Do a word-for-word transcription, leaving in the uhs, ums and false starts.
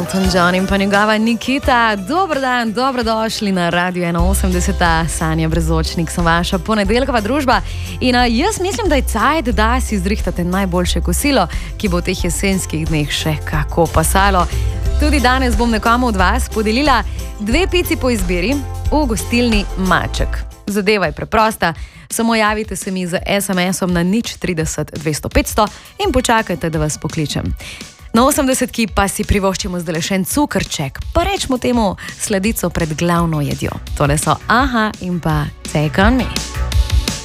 Elton John in pa njegova Nikita. Dober dan, dobrodošli na Radio ena osemdeset. Sanja Brezočnik sem vaša ponedeljkova družba in a, jaz mislim, da je cajt, da si zrihtate najboljše kosilo, ki bo v teh jesenskih dneh še kako pasalo. Tudi danes bom nekomu od vas podelila dve pici po izbiri v gostilni Maček. Zadeva je preprosta, samo javite se mi z es em esom na nič trideset dvesto petsto in počakajte, da vas pokličem. Na osemdesetki pa si privoščimo zdaj še en cukrček, pa rečemo temu sladico pred glavno jedjo. Tole so Aha in pa Take on Me.